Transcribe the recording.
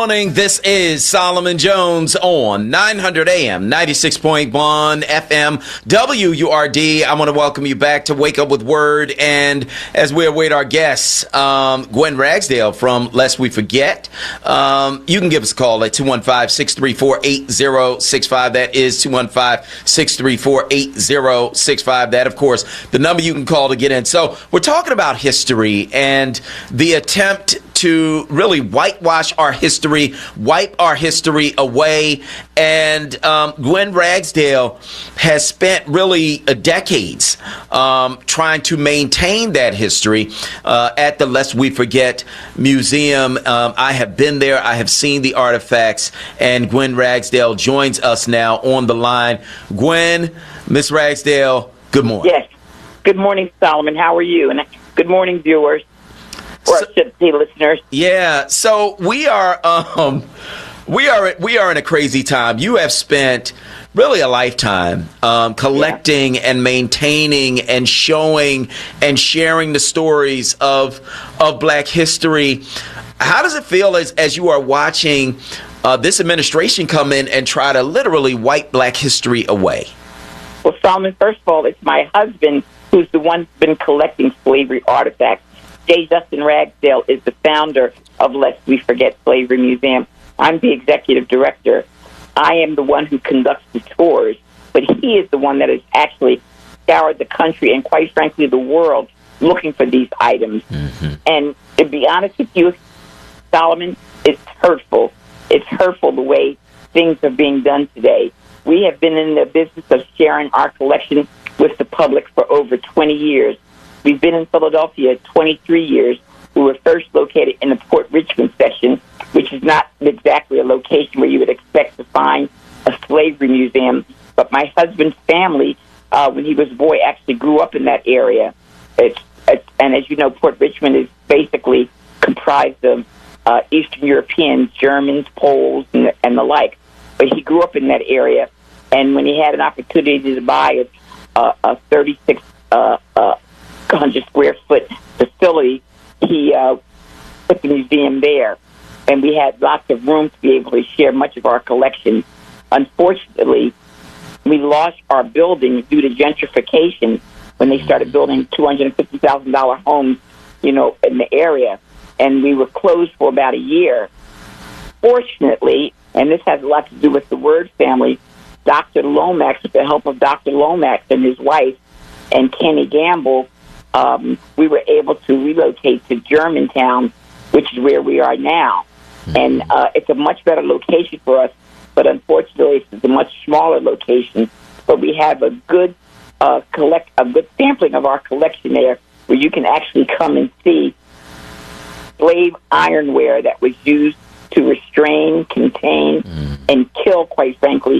Morning. This is Solomon Jones on 900 AM, 96.1 FM, WURD. I want to welcome you back to Wake Up with Word. And as we await our guests, Gwen Ragsdale from Lest We Forget, you can give us a call at 215-634-8065. That is 215-634-8065. That, of course, the number you can call to get in. So we're talking about history and the attempt to really whitewash our history, wipe our history away. And Gwen Ragsdale has spent really decades trying to maintain that history at the Lest We Forget Museum. I have been there. I have seen the artifacts. And Gwen Ragsdale joins us now on the line. Gwen, Miss Ragsdale, good morning. Yes. Good morning, Solomon. How are you? And good morning, viewers. Or I should say listeners. Yeah, so we are in a crazy time. You have spent really a lifetime collecting and maintaining and showing and sharing the stories of Black history. How does it feel as you are watching this administration come in and try to literally wipe Black history away? Well, Solomon, first of all, it's my husband who's the one who's been collecting slavery artifacts. J. Justin Ragsdale is the founder of Lest We Forget Slavery Museum. I'm the executive director. I am the one who conducts the tours, but he is the one that has actually scoured the country and, quite frankly, the world looking for these items. Mm-hmm. And to be honest with you, Solomon, it's hurtful. It's hurtful the way things are being done today. We have been in the business of sharing our collection with the public for over 20 years. We've been in Philadelphia 23 years. We were first located in the Port Richmond section, which is not exactly a location where you would expect to find a slavery museum. But my husband's family, when he was a boy, actually grew up in that area. And as you know, Port Richmond is basically comprised of Eastern Europeans, Germans, Poles, and the like. But he grew up in that area. And when he had an opportunity to buy a 3,600 square foot facility, he put the museum there, and we had lots of room to be able to share much of our collection. Unfortunately, we lost our building due to gentrification when they started building $250,000 homes, in the area, and we were closed for about a year. Fortunately, and this has a lot to do with the Word family, Dr. Lomax, with the help of Dr. Lomax and his wife and Kenny Gamble, we were able to relocate to Germantown, which is where we are now. And it's a much better location for us, but unfortunately it's a much smaller location. But we have a good good sampling of our collection there, where you can actually come and see slave ironware that was used to restrain, contain, and kill, quite frankly,